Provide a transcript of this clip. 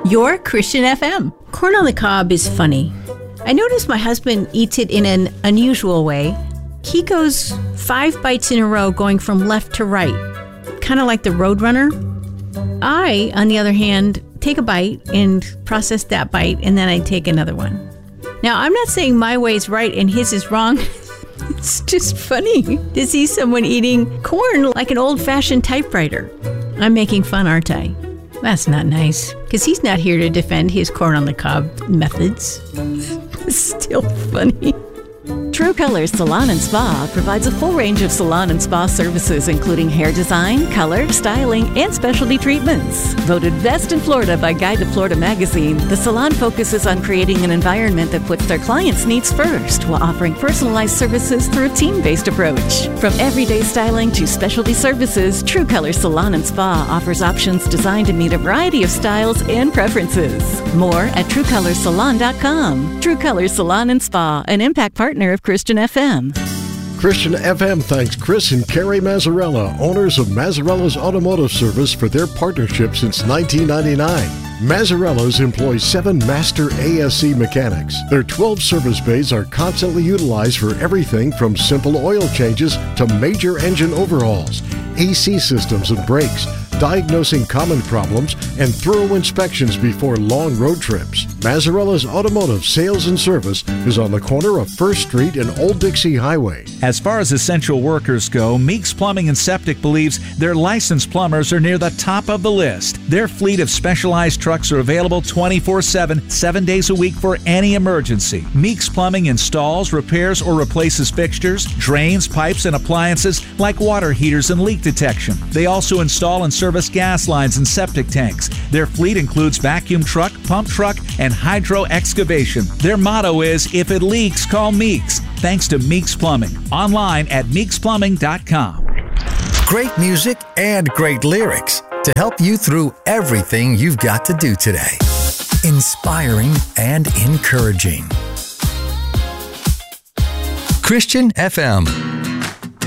Your Christian FM. Corn on the cob is funny. I notice my husband eats it in an unusual way. He goes 5 bites in a row going from left to right, kind of like the Roadrunner. I, on the other hand, take a bite and process that bite, and then I take another one. Now, I'm not saying my way is right and his is wrong. It's just funny to see someone eating corn like an old-fashioned typewriter. I'm making fun, aren't I? That's not nice, because he's not here to defend his corn on the cob methods. It's still funny. True Colors Salon and Spa provides a full range of salon and spa services, including hair design, color, styling, and specialty treatments. Voted best in Florida by Guide to Florida magazine, the salon focuses on creating an environment that puts their clients' needs first while offering personalized services through a team-based approach. From everyday styling to specialty services, True Colors Salon and Spa offers options designed to meet a variety of styles and preferences. More at TrueColorsSalon.com. True Colors Salon and Spa, an impact partner of Christian FM. Christian FM thanks Chris and Carrie Mazzarella, owners of Mazzarella's Automotive Service, for their partnership since 1999. Mazzarella's employs 7 master ASC mechanics. Their 12 service bays are constantly utilized for everything from simple oil changes to major engine overhauls, AC systems and brakes, diagnosing common problems, and thorough inspections before long road trips. Mazzarella's Automotive Sales and Service is on the corner of 1st Street and Old Dixie Highway. As far as essential workers go, Meeks Plumbing and Septic believes their licensed plumbers are near the top of the list. Their fleet of specialized trucks are available 24/7, 7 days a week for any emergency. Meeks Plumbing installs, repairs, or replaces fixtures, drains, pipes, and appliances like water heaters and leak detection. They also install and service gas lines and septic tanks. Their fleet includes vacuum truck, pump truck, and hydro excavation. Their motto is, if it leaks, call Meeks. Thanks to Meeks Plumbing. Online at meeksplumbing.com. Great music and great lyrics to help you through everything you've got to do today. Inspiring and encouraging. Christian FM.